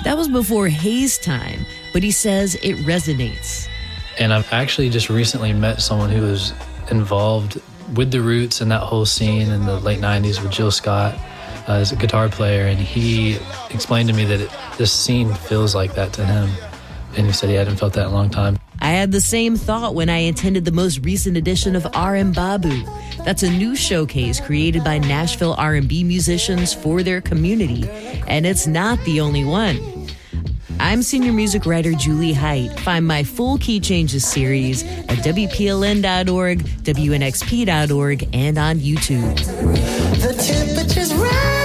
That was before Hayes' time, but he says it resonates. And I've actually just recently met someone who was involved with the Roots and that whole scene in the late 90s with Jill Scott as a guitar player, and he explained to me that this scene feels like that to him, and he said he hadn't felt that in a long time. I had the same thought when I attended the most recent edition of R&B Babu. That's a new showcase created by Nashville R&B musicians for their community, and it's not the only one. I'm senior music writer Julie Height. Find my full Key Changes series at WPLN.org, WNXP.org, and on YouTube. The temperature's rising.